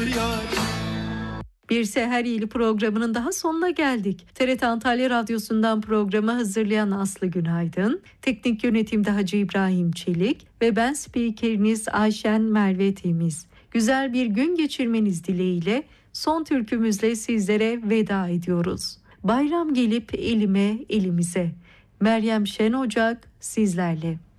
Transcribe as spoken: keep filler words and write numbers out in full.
yar. Bir Seher İyili programının daha sonuna geldik. T R T Antalya Radyosu'ndan programı hazırlayan Aslı Günaydın, teknik yönetimde Hacı İbrahim Çelik ve ben spikeriniz Ayşen Merve Temiz. Güzel bir gün geçirmeniz dileğiyle son türkümüzle sizlere veda ediyoruz. Bayram gelip elime elimize. Meryem Şen Ocak sizlerle.